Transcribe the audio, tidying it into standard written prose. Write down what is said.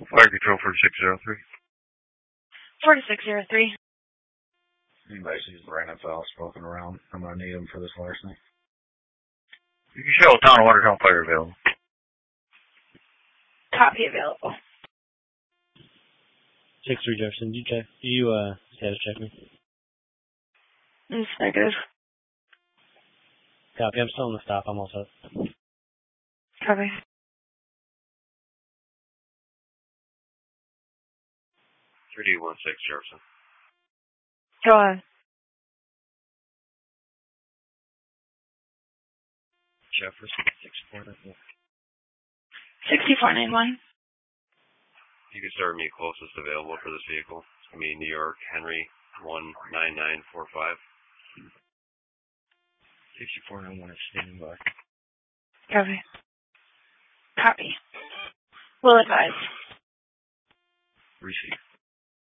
Fire Control 4603. 4603. Anybody sees Brandon Fowles smoking around, I'm going to need him for this larceny. You can show Town of Watertown Fire available. Copy available. 6-3 Jefferson, do you status check me? It's negative. Copy, I'm still on the stop, I'm all set. Copy. 3D16 Jefferson. Go on. Jefferson, 6491. 6491. You can start me closest available for this vehicle. It's going to be New York, Henry, 19945. 6491 is standing by. Copy. Copy. Will advise. Receive.